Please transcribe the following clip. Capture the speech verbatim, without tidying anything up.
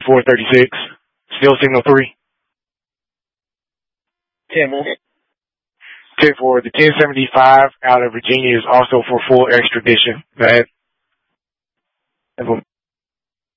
four thirty-six. Still signal three. ten more. ten four. The ten seventy-five out of Virginia is also for full extradition. Go ahead.